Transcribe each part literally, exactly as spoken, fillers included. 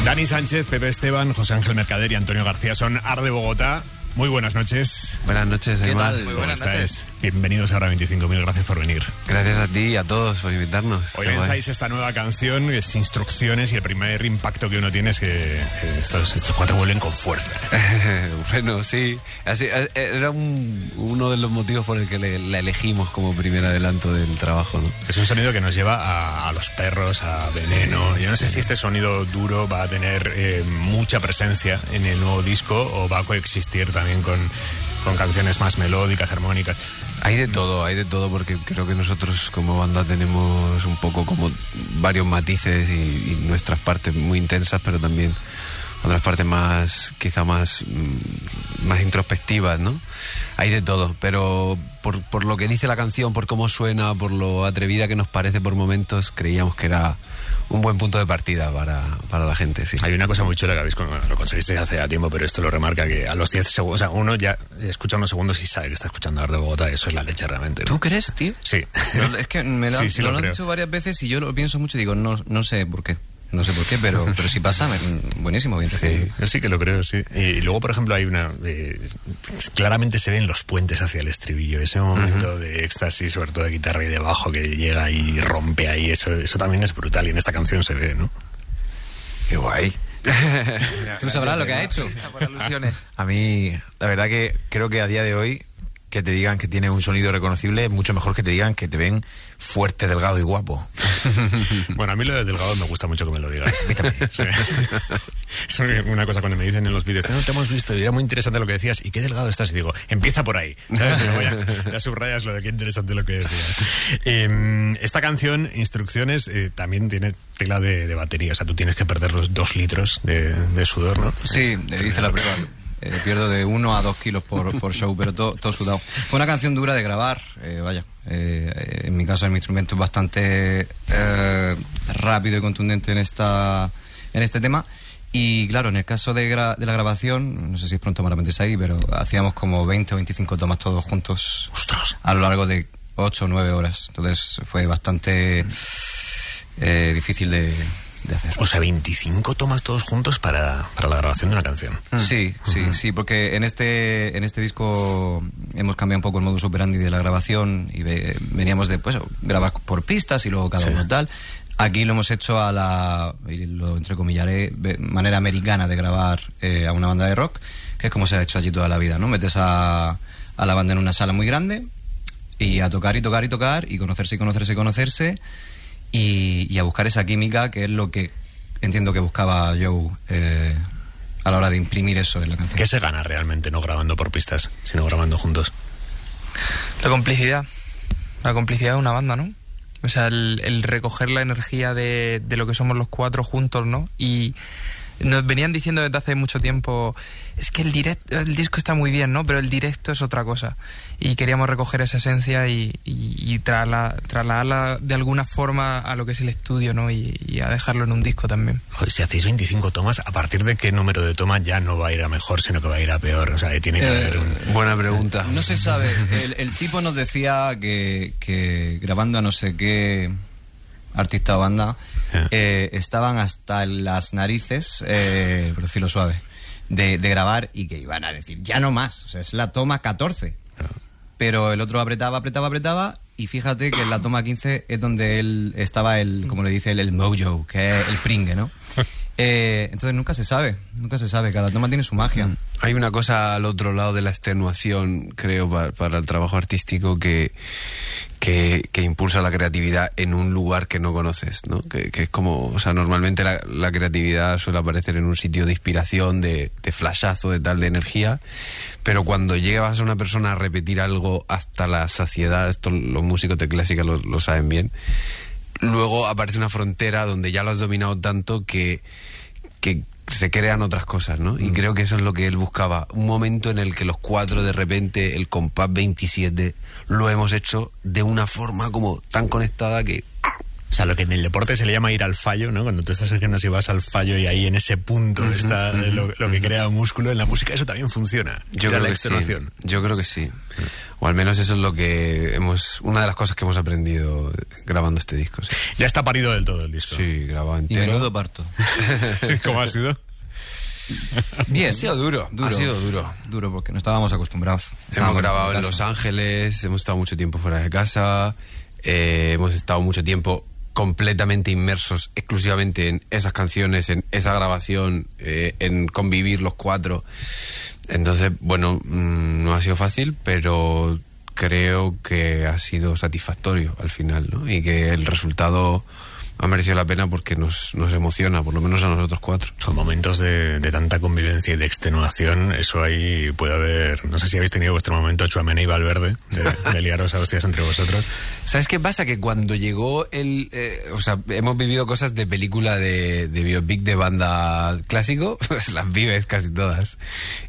Dani Sánchez, Pepe Esteban, José Ángel Mercader y Antonio García son Arde Bogotá. Muy buenas noches. Buenas noches, ¿Qué Emma. tal? Muy buenas noches. Bienvenidos a Hora veinticinco mil, gracias por venir. Gracias a ti y a todos por invitarnos. Hoy lanzáis esta nueva canción, es Instrucciones, y el primer impacto que uno tiene es que estos, estos cuatro vuelven con fuerza. Bueno, sí. Así, era un, uno de los motivos por el que le, la elegimos como primer adelanto del trabajo, ¿no? Es un sonido que nos lleva a, a los perros, a Veneno. Sí, Yo no sé sí. si este sonido duro va a tener eh, mucha presencia en el nuevo disco o va a coexistir también con, con canciones más melódicas, armónicas. Hay de todo, hay de todo, porque creo que nosotros como banda tenemos un poco como varios matices y, y nuestras partes muy intensas, pero también otras partes más, quizá más, más introspectivas, ¿no? Hay de todo, pero por, por lo que dice la canción, por cómo suena, por lo atrevida que nos parece por momentos, creíamos que era un buen punto de partida para, para la gente, sí. Hay una cosa muy chula que habéis, bueno, lo conseguisteis hace ya tiempo, pero esto lo remarca, que a los diez segundos, o sea, uno ya escucha unos segundos y sabe que está escuchando Arde Bogotá, eso es la leche realmente, ¿no? ¿Tú crees, tío? Sí. No, es que me lo, sí, sí lo, lo lo han dicho varias veces y yo lo pienso mucho y digo, no, no sé por qué. No sé por qué, pero, pero si pasa, buenísimo. Bien, sí, yo sí que lo creo, sí. Y luego, por ejemplo, hay una... Eh, claramente se ven los puentes hacia el estribillo. Ese momento uh-huh. de éxtasis, sobre todo de guitarra y de bajo, que llega y rompe ahí. Eso, eso también es brutal y en esta canción se ve, ¿no? Qué guay. Tú sabrás lo que ha hecho. A mí, la verdad que creo que a día de hoy, que te digan que tiene un sonido reconocible es mucho mejor que te digan que te ven fuerte, delgado y guapo. Bueno, a mí lo de delgado me gusta mucho que me lo digan. A mí también. Sí. Es una cosa cuando me dicen en los vídeos, no te hemos visto y era muy interesante lo que decías, ¿y qué delgado estás? Y digo, empieza por ahí, ¿sabes? Pero voy a, ya subrayas lo de qué interesante lo que decías. Eh, esta canción, Instrucciones, eh, también tiene tela de, de batería, o sea, tú tienes que perder los dos litros de, de sudor, ¿no? Sí, hice la prueba. Eh, pierdo de uno a dos kilos por, por show, pero todo, todo sudado. Fue una canción dura de grabar, eh, vaya. Eh, en mi caso, mi instrumento es bastante eh, rápido y contundente en esta en este tema. Y claro, en el caso de, gra- de la grabación, no sé si es pronto para meterse ahí, pero hacíamos como veinte o veinticinco tomas todos juntos. ¡Ostras! A lo largo de ocho o nueve horas. Entonces fue bastante eh, difícil de... de hacer. O sea, veinticinco tomas todos juntos para, para la grabación de una canción. Sí, sí, uh-huh. sí, porque en este en este disco hemos cambiado un poco el modus operandi de la grabación y ve, veníamos de pues grabar por pistas y luego cada sí. uno tal. Aquí lo hemos hecho a la, y lo entrecomillaré, manera americana de grabar eh, a una banda de rock, que es como se ha hecho allí toda la vida, ¿no? Metes a, a la banda en una sala muy grande y a tocar y tocar y tocar y conocerse y conocerse y conocerse y, y a buscar esa química, que es lo que entiendo que buscaba Joe eh, a la hora de imprimir eso en la canción. ¿Qué se gana realmente no grabando por pistas, sino grabando juntos? La complicidad. La complicidad de una banda, ¿no? O sea, el, el recoger la energía de, de lo que somos los cuatro juntos, ¿no? Y nos venían diciendo desde hace mucho tiempo, es que el directo, el disco está muy bien, ¿no? Pero el directo es otra cosa. Y queríamos recoger esa esencia y, y, y trasla, trasladarla de alguna forma a lo que es el estudio, ¿no? Y, y a dejarlo en un disco también. Joder, si hacéis veinticinco tomas, ¿a partir de qué número de tomas ya no va a ir a mejor, sino que va a ir a peor? O sea, tiene que eh, haber un... Buena pregunta. No se sabe. El, el tipo nos decía que, que grabando a no sé qué artista o banda eh, estaban hasta las narices, eh, por decirlo suave, de, de grabar y que iban a decir, ya no más. O sea, es la toma catorce. Pero el otro apretaba, apretaba, apretaba y fíjate que en la toma quince es donde él estaba el, como le dice él, el mojo, que es el pringue, ¿no? Eh, entonces nunca se sabe, nunca se sabe, cada toma tiene su magia. Hay una cosa al otro lado de la extenuación, creo, para, para el trabajo artístico que, que, que impulsa la creatividad en un lugar que no conoces, ¿no? Que, que es como, o sea, normalmente la, la creatividad suele aparecer en un sitio de inspiración, de, de flashazo, de tal, de energía, pero cuando llevas a una persona a repetir algo hasta la saciedad, esto los músicos de clásica lo, lo saben bien, luego aparece una frontera donde ya lo has dominado tanto que, que se crean otras cosas, ¿no? Y mm. creo que eso es lo que él buscaba. Un momento en el que los cuatro, de repente, el compás veintisiete, lo hemos hecho de una forma como tan conectada que O sea, lo que en el deporte se le llama ir al fallo, ¿no? Cuando tú estás en el gimnasio y vas al fallo y ahí en ese punto uh-huh, está uh-huh, lo, lo que crea músculo, en la música eso también funciona. Yo creo la que sí. Yo creo que sí. O al menos eso es lo que hemos... Una de las cosas que hemos aprendido grabando este disco. Sí. Ya está parido del todo el disco. Sí, grabado entero. Y menudo parto. ¿Cómo ha sido? Bien. Ha sido duro, duro. Ha sido duro. Duro porque no estábamos acostumbrados. Estábamos hemos grabado en Los Ángeles, hemos estado mucho tiempo fuera de casa, eh, hemos estado mucho tiempo completamente inmersos exclusivamente en esas canciones, en esa grabación, eh, en convivir los cuatro. Entonces, bueno, mmm, no ha sido fácil, pero creo que ha sido satisfactorio al final, ¿no? Y que el resultado ha merecido la pena porque nos, nos emociona, por lo menos a nosotros cuatro. Son momentos de, de tanta convivencia y de extenuación, eso ahí puede haber... No sé si habéis tenido vuestro momento Tchouaméni y Valverde, de, de liaros a hostias entre vosotros. ¿Sabes qué pasa? Que cuando llegó el... Eh, o sea, hemos vivido cosas de película de, de biopic de banda clásico, pues las vives casi todas.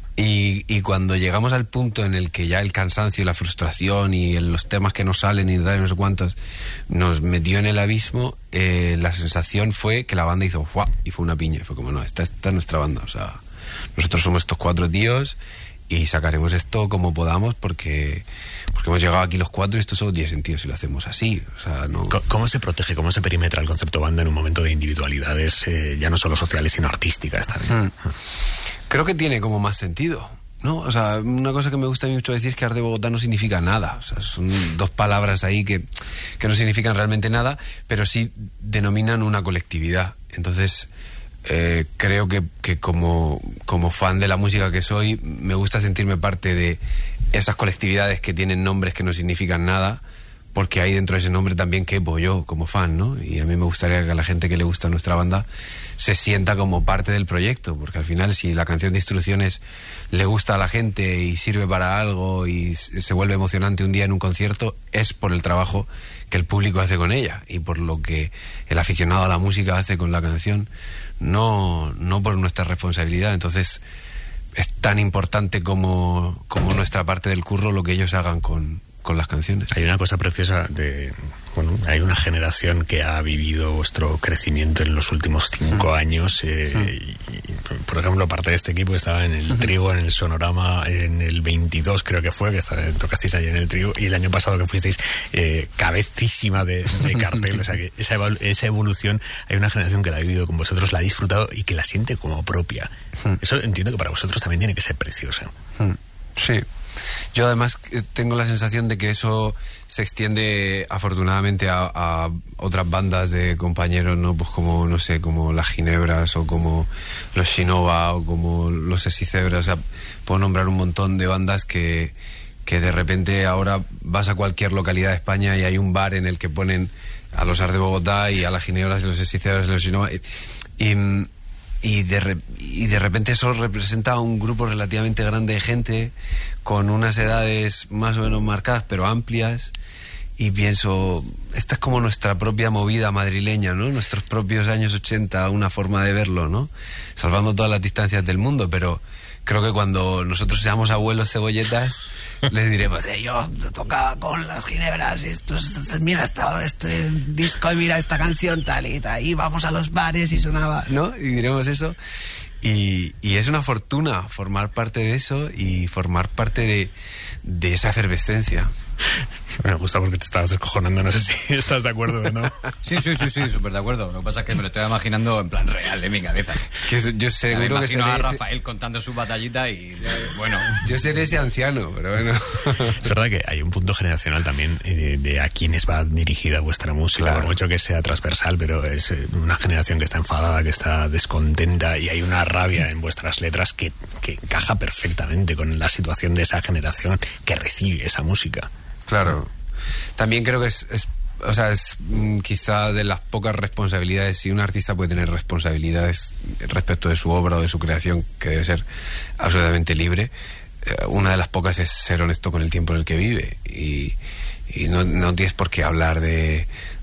Y, y cuando llegamos al punto en el que ya el cansancio y la frustración y el, los temas que no salen y tal y no sé cuántos nos metió en el abismo, eh, la sensación fue que la banda hizo ¡fua! Y fue una piña. Fue como, no, esta, esta es nuestra banda. O sea, nosotros somos estos cuatro tíos y sacaremos esto como podamos porque, porque hemos llegado aquí los cuatro y esto solo tiene sentido si lo hacemos así. O sea, no... ¿Cómo se protege, cómo se perimetra el concepto banda en un momento de individualidades, eh, ya no solo sociales, sino artísticas también? Hmm. Creo que tiene como más sentido, ¿no? O sea, una cosa que me gusta mucho decir es que Art de Bogotá no significa nada. O sea, son dos palabras ahí que, que no significan realmente nada, pero sí denominan una colectividad. Entonces, eh, creo que, que como, como fan de la música que soy, me gusta sentirme parte de esas colectividades que tienen nombres que no significan nada, porque ahí dentro de ese nombre también quepo yo como fan, ¿no? Y a mí me gustaría que a la gente que le gusta nuestra banda se sienta como parte del proyecto, porque al final si la canción de Instrucciones le gusta a la gente y sirve para algo y se vuelve emocionante un día en un concierto, es por el trabajo que el público hace con ella y por lo que el aficionado a la música hace con la canción, no, no por nuestra responsabilidad. Entonces es tan importante como, como nuestra parte del curro lo que ellos hagan con, con las canciones. Hay una cosa preciosa de... Bueno, hay una generación que ha vivido vuestro crecimiento en los últimos cinco mm. años. Eh, mm. y, y, por ejemplo, parte de este equipo estaba en el mm. Trigo, en el Sonorama, en el veintidós creo que fue, que está, tocasteis allí en el Trigo, y el año pasado que fuisteis eh, cabecísima de, de cartel. O sea, que esa, evol- esa evolución, hay una generación que la ha vivido con vosotros, la ha disfrutado y que la siente como propia. Mm. Eso entiendo que para vosotros también tiene que ser preciosa. Mm. Sí. Yo además tengo la sensación de que eso se extiende afortunadamente a, a otras bandas de compañeros, ¿no? Pues como, no sé, como las Ginebras o como los Shinova o como los Esicebras. O sea, puedo nombrar un montón de bandas que, que de repente ahora vas a cualquier localidad de España y hay un bar en el que ponen a los Art de Bogotá y a las Ginebras y los Esicebras y los Shinova. Y, y, y, de re, y de repente eso representa un grupo relativamente grande de gente con unas edades más o menos marcadas pero amplias, y pienso, esta es como nuestra propia movida madrileña, ¿no? Nuestros propios años ochenta, una forma de verlo, ¿no? Salvando todas las distancias del mundo, pero creo que cuando nosotros seamos abuelos cebolletas les diremos, eh, yo tocaba con las Ginebras y esto, mira esta, este disco y mira esta canción tal y tal, y vamos a los bares y sonaba, ¿no? Y diremos eso. Y, y es una fortuna formar parte de eso y formar parte de, de esa efervescencia. Me gusta porque te estabas descojonando, no sé si estás de acuerdo o no. Sí, sí, sí, sí, súper de acuerdo. Lo que pasa es que me lo estoy imaginando en plan real de mi cabeza. Es que yo seguro me que seré a ese... Rafael contando su batallita y bueno. Yo seré ese anciano, pero bueno. Es verdad que hay un punto generacional también eh, de a quiénes va dirigida vuestra música, claro. Por mucho que sea transversal, pero es una generación que está enfadada, que está descontenta, y hay una rabia en vuestras letras que, que encaja perfectamente con la situación de esa generación que recibe esa música. Claro. También creo que es, es o sea, es mm, quizá de las pocas responsabilidades, si un artista puede tener responsabilidades respecto de su obra o de su creación, que debe ser absolutamente libre, eh, una de las pocas es ser honesto con el tiempo en el que vive, y, y no, no tienes por qué hablar de,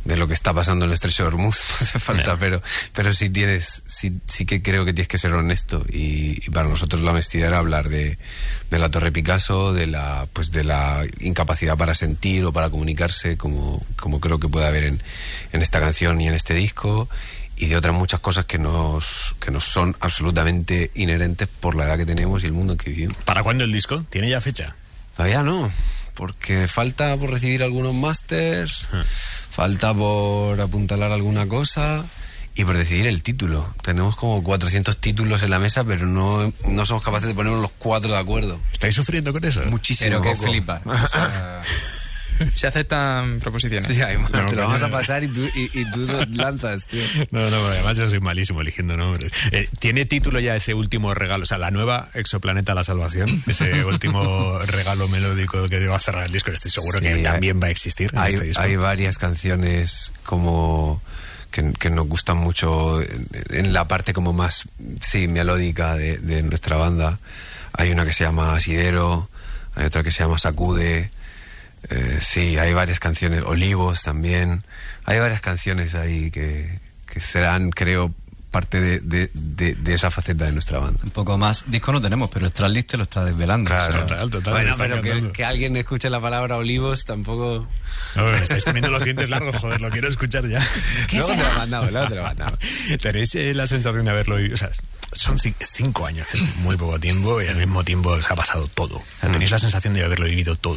de lo que está pasando en el estrecho de Hormuz, no hace falta, yeah. pero pero sí tienes, sí, sí que creo que tienes que ser honesto, y, y para nosotros la honestidad era hablar de, de la Torre Picasso, de la pues de la incapacidad para sentir o para comunicarse, como, como creo que puede haber en, en esta canción y en este disco, y de otras muchas cosas que nos, que nos son absolutamente inherentes por la edad que tenemos y el mundo en que vivimos. ¿Para cuándo el disco? ¿Tiene ya fecha? Todavía no, porque falta por recibir algunos másters, ah. falta por apuntalar alguna cosa y por decidir el título. Tenemos como cuatrocientos títulos en la mesa, pero no, no somos capaces de ponernos los cuatro de acuerdo. ¿Estáis sufriendo con eso? Muchísimo. Pero que flipa. O sea... Se aceptan proposiciones. Sí, además, no, te lo vamos a pasar y tú, y, y tú nos lanzas, tío. No, no, además yo soy malísimo eligiendo nombres. Eh, ¿Tiene título ya ese último regalo? O sea, la nueva Exoplaneta La Salvación, ese último regalo melódico que va a cerrar el disco, estoy seguro sí, que hay, también va a existir en hay, este disco. Hay varias canciones como... Que, que nos gustan mucho en, en la parte como más, sí, melódica de, de nuestra banda. Hay una que se llama Asidero, hay otra que se llama Sacude... Eh, sí, hay varias canciones, Olivos también, hay varias canciones ahí que, que serán, creo, parte de, de, de, de esa faceta de nuestra banda. Un poco más, disco no tenemos, pero el tracklist lo está desvelando. Claro, o sea, total, total, bueno, pero que, que alguien escuche la palabra Olivos tampoco... No, me estáis poniendo los dientes largos, joder, lo quiero escuchar ya. Luego te lo he mandado, luego te lo he mandado. ¿Tenéis eh, la sensación de haberlo oído? O sea, son cinco años, es muy poco tiempo, y al mismo tiempo se ha pasado todo. O sea, ¿tenéis la sensación de haberlo vivido todo?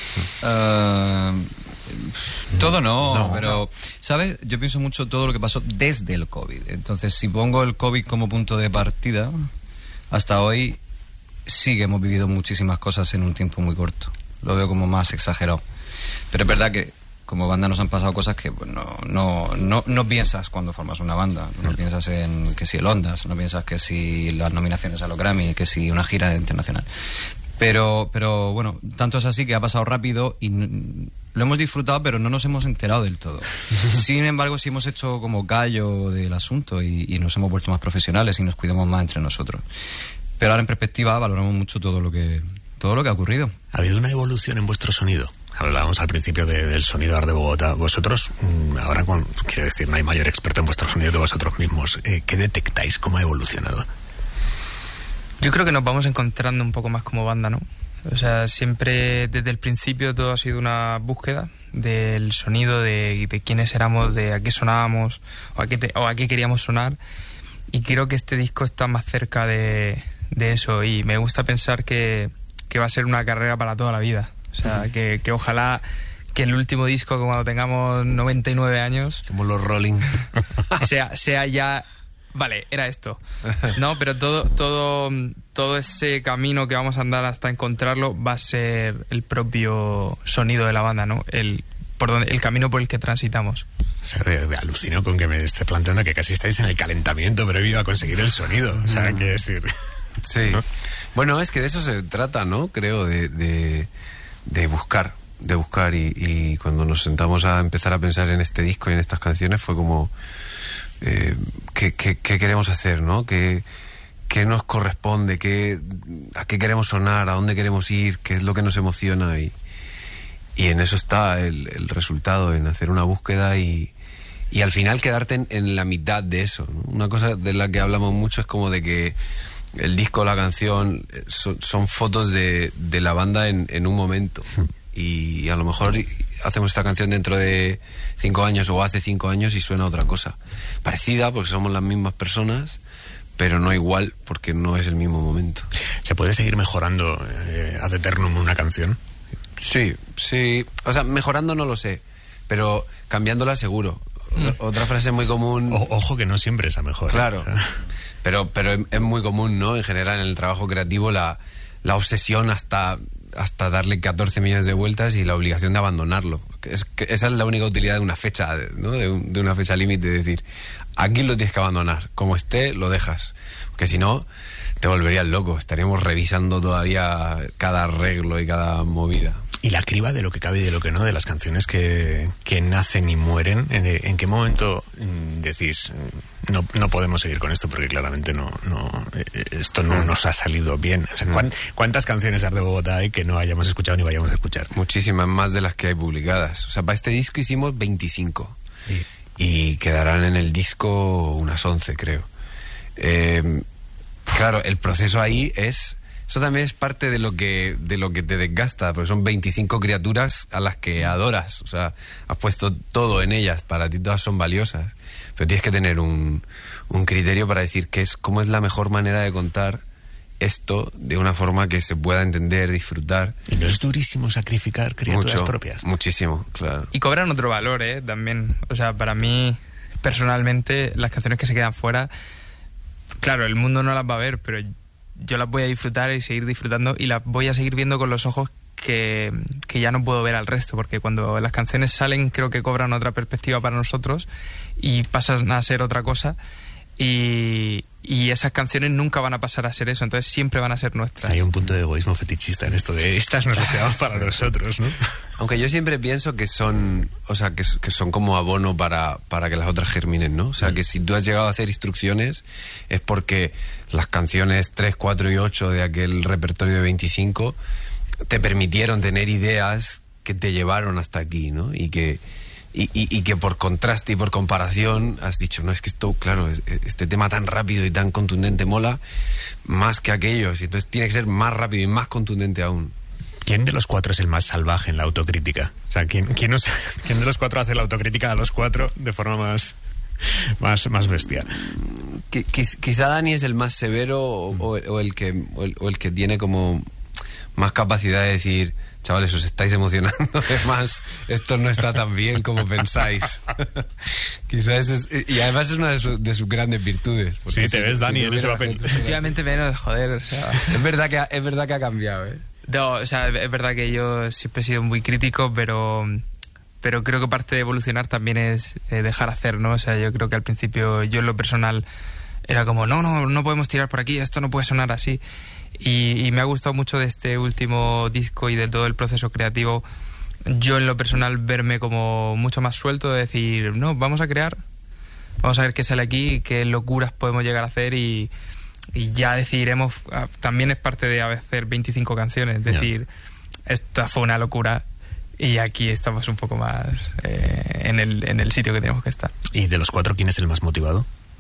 Uh, todo no, no, pero, no. ¿sabes? Yo pienso mucho todo lo que pasó desde el COVID. Entonces, si pongo el COVID como punto de partida, hasta hoy sí que hemos vivido muchísimas cosas en un tiempo muy corto. Lo veo como más exagerado. Pero es verdad que como banda nos han pasado cosas que pues, no, no, no, no piensas cuando formas una banda. No piensas en que si el Ondas, no piensas que si las nominaciones a los Grammy, que si una gira internacional. Pero, pero bueno, tanto es así que ha pasado rápido y n- lo hemos disfrutado, pero no nos hemos enterado del todo. Sin embargo, sí hemos hecho como callo del asunto y, y nos hemos vuelto más profesionales y nos cuidamos más entre nosotros. Pero ahora en perspectiva valoramos mucho todo lo que, todo lo que ha ocurrido. ¿Ha habido una evolución en vuestro sonido? Hablábamos al principio de, del sonido de Bogotá. Vosotros, ahora con, quiero decir, no hay mayor experto en vuestro sonido que vosotros mismos. Eh, ¿Qué detectáis? ¿Cómo ha evolucionado? Yo creo que nos vamos encontrando un poco más como banda, ¿no? O sea, siempre desde el principio todo ha sido una búsqueda del sonido, de, de quiénes éramos, de a qué sonábamos o a qué, te, o a qué queríamos sonar. Y creo que este disco está más cerca de, de eso. Y me gusta pensar que, que va a ser una carrera para toda la vida. O sea, que, que ojalá que el último disco, cuando tengamos noventa y nueve años... Como los Rolling. sea, sea ya... Vale, era esto. No, pero todo, todo, todo ese camino que vamos a andar hasta encontrarlo va a ser el propio sonido de la banda, ¿no? El, por donde, el camino por el que transitamos. O sea, me, me alucino con que me esté planteando que casi estáis en el calentamiento previo a conseguir el sonido. O sea, mm. quiero decir... Sí. ¿No? Bueno, es que de eso se trata, ¿no? Creo, de, de, de buscar, de buscar. Y, y cuando nos sentamos a empezar a pensar en este disco y en estas canciones fue como... Eh, ¿qué, qué, qué queremos hacer, ¿no? ¿Qué, qué nos corresponde? ¿Qué, ¿A qué queremos sonar? ¿A dónde queremos ir? ¿Qué es lo que nos emociona? Y, y en eso está el, el resultado, en hacer una búsqueda y, y al final quedarte en, en la mitad de eso, ¿no? Una cosa de la que hablamos mucho es como de que el disco, la canción, son, son fotos de, de la banda en, en un momento. Y a lo mejor hacemos esta canción dentro de cinco años o hace cinco años y suena otra cosa. Parecida porque somos las mismas personas, pero no igual porque no es el mismo momento. ¿Se puede seguir mejorando eh, ad eternum una canción? Sí, sí. O sea, mejorando no lo sé, pero cambiándola seguro. Mm. Otra frase muy común... O, ojo que no siempre es a mejor. Claro, ¿eh? O sea... pero, pero es, es muy común, ¿no? En general en el trabajo creativo la, la obsesión hasta... hasta darle catorce millones de vueltas y la obligación de abandonarlo. Es que esa es la única utilidad de una fecha, ¿no? De, un, de una fecha límite, de decir, aquí lo tienes que abandonar, como esté, lo dejas. Porque si no, te volverías loco. Estaríamos revisando todavía cada arreglo y cada movida. Y la criba de lo que cabe y de lo que no, de las canciones que, que nacen y mueren, ¿en, en qué momento mm, decís, no, no podemos seguir con esto porque claramente no, no esto no nos ha salido bien? O sea, ¿cuán, ¿cuántas canciones de Bogotá hay que no hayamos escuchado ni vayamos a escuchar? Muchísimas más de las que hay publicadas. O sea, para este disco hicimos veinticinco. y quedarán en el disco unas once, creo. Eh, claro, el proceso ahí es... Eso también es parte de lo que de lo que te desgasta, porque son veinticinco criaturas a las que adoras, o sea, has puesto todo en ellas, para ti todas son valiosas, pero tienes que tener un, un criterio para decir qué es, cómo es la mejor manera de contar esto de una forma que se pueda entender, disfrutar. Y no es durísimo sacrificar criaturas Mucho, propias. Muchísimo, claro. Y cobran otro valor, ¿eh? También, o sea, para mí, personalmente, las canciones que se quedan fuera, claro, el mundo no las va a ver, pero yo las voy a disfrutar y seguir disfrutando, y las voy a seguir viendo con los ojos que, que ya no puedo ver al resto, porque cuando las canciones salen creo que cobran otra perspectiva para nosotros y pasan a ser otra cosa, y, y esas canciones nunca van a pasar a ser eso, entonces siempre van a ser nuestras. Hay un punto de egoísmo fetichista en esto de estas nos las quedamos para nosotros, ¿no? Aunque yo siempre pienso que son, o sea, que, que son como abono para, para que las otras germinen, ¿no? O sea, que si tú has llegado a hacer instrucciones es porque las canciones tres, cuatro y ocho de aquel repertorio de veinticinco te permitieron tener ideas que te llevaron hasta aquí, ¿no? Y que, y, y, y que por contraste y por comparación has dicho, no, es que esto, claro, este tema tan rápido y tan contundente mola más que aquellos, y entonces tiene que ser más rápido y más contundente aún. ¿Quién de los cuatro es el más salvaje en la autocrítica? O sea, ¿quién, quién, os, quién de los cuatro hace la autocrítica a los cuatro de forma más, más, más bestial? Quizá Dani es el más severo o, o, el que, o, el, o el que tiene como más capacidad de decir, chavales, os estáis emocionando, además esto no está tan bien como pensáis. Quizás es, y además es una de, su, de sus grandes virtudes. Sí, te si, ves, si Dani, no en ese papel. Efectivamente menos, joder, o sea... Es verdad que ha, es verdad que ha cambiado, ¿eh? No, o sea, es verdad que yo siempre he sido muy crítico, pero pero creo que parte de evolucionar también es eh, dejar hacer, ¿no? O sea, yo creo que al principio yo en lo personal era como, no, no, no podemos tirar por aquí, esto no puede sonar así. Y, y me ha gustado mucho de este último disco y de todo el proceso creativo, yo en lo personal verme como mucho más suelto, de decir, no, vamos a crear, vamos a ver qué sale aquí, qué locuras podemos llegar a hacer, y... y ya decidiremos. También es parte de hacer veinticinco canciones, es decir, yeah. Esta fue una locura y aquí estamos un poco más eh, en, el, en el sitio que tenemos que estar. ¿Y de los cuatro quién es el más motivado?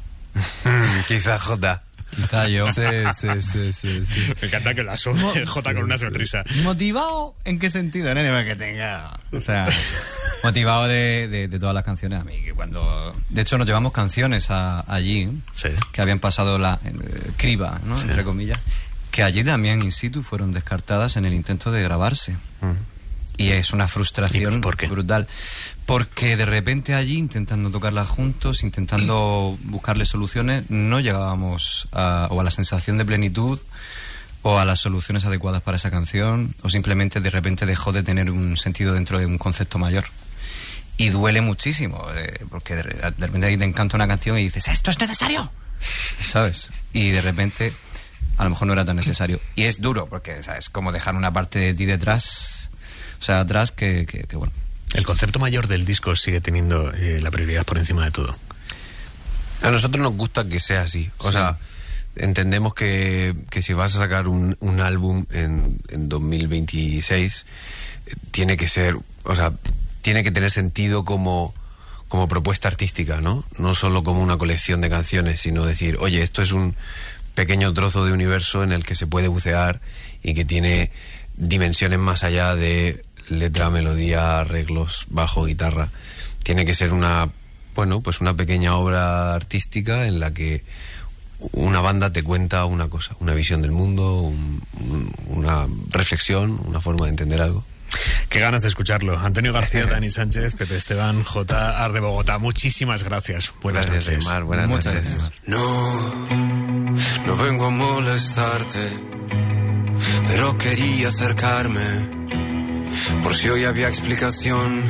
Quizá Jota. Quizá yo. Sí, sí, sí, sí, sí. Me encanta que lo asume Jota con una sonrisa. ¿Motivado en qué sentido? Nene, que tenga... O sea, motivado de, de, de todas las canciones. A mí, que cuando... De hecho, nos llevamos canciones a, allí, sí. que habían pasado la eh, criba, ¿no? Sí. Entre comillas, que allí también in situ fueron descartadas en el intento de grabarse. Mm. Y es una frustración brutal. Porque de repente allí, intentando tocarlas juntos, intentando buscarle soluciones, no llegábamos a, o a la sensación de plenitud o a las soluciones adecuadas para esa canción, o simplemente de repente dejó de tener un sentido dentro de un concepto mayor. Y duele muchísimo, eh, porque de, de repente ahí te encanta una canción y dices, ¿esto es necesario? ¿Sabes? Y de repente a lo mejor no era tan necesario. Y es duro, porque, o sea, es como dejar una parte de ti detrás, o sea, atrás, que, que, que bueno. El concepto mayor del disco sigue teniendo eh, la prioridad por encima de todo. A nosotros nos gusta que sea así. O sí. sea, entendemos que, que si vas a sacar un, un álbum en, en dos mil veintiséis, eh, tiene que ser, o sea, tiene que tener sentido como, como propuesta artística, ¿no? No solo como una colección de canciones, sino decir, oye, esto es un pequeño trozo de universo en el que se puede bucear y que tiene dimensiones más allá de letra, melodía, arreglos, bajo, guitarra. Tiene que ser una, bueno, pues una pequeña obra artística en la que una banda te cuenta una cosa, una visión del mundo, un, un, una reflexión, una forma de entender algo. Qué ganas de escucharlo. Antonio García, Dani Sánchez, Pepe Esteban, J. Ar de Bogotá. Muchísimas gracias. Buenas gracias, noches. Mar, buenas Muchas noches. Gracias. No, no vengo a molestarte, pero quería acercarme por si hoy había explicación.